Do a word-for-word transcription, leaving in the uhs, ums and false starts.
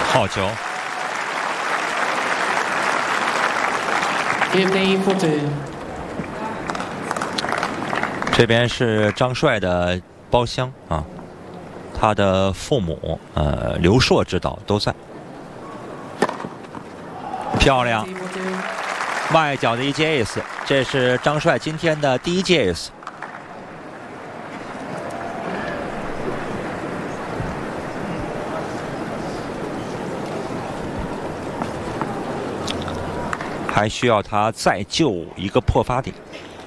好球。 fifteen for two。 这边是张帅的包厢啊，他的父母呃刘硕指导都在。漂亮，外角的一记 ace， 这是张帅今天的第一记 ace。还需要他再救一个破发点。